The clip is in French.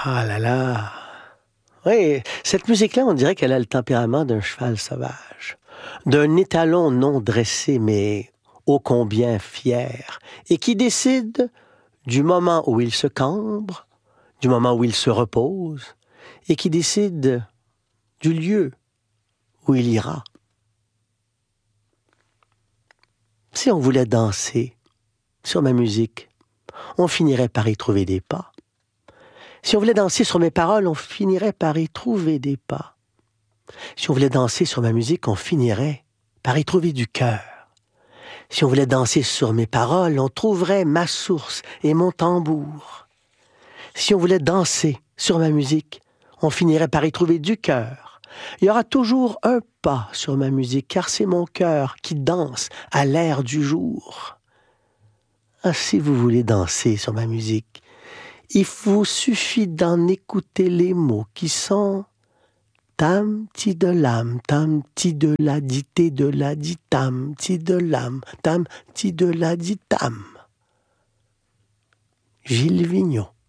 Ah là là! Oui, cette musique-là, on dirait qu'elle a le tempérament d'un cheval sauvage, d'un étalon non dressé, mais ô combien fier, et qui décide du moment où il se cambre, du moment où il se repose, et qui décide du lieu où il ira. Si on voulait danser sur ma musique, on finirait par y trouver des pas. Si on voulait danser sur mes paroles, on finirait par y trouver des pas. Si on voulait danser sur ma musique, on finirait par y trouver du cœur. Si on voulait danser sur mes paroles, on trouverait ma source et mon tambour. Si on voulait danser sur ma musique, on finirait par y trouver du cœur. Il y aura toujours un pas sur ma musique, car c'est mon cœur qui danse à l'air du jour. Ah, si vous voulez danser sur ma musique, il vous suffit d'en écouter les mots qui sont tam, ti de l'âme, tam, ti de la di, té de la di, tam, ti de l'âme, tam, ti de la di, tam. Gilles Vigneault.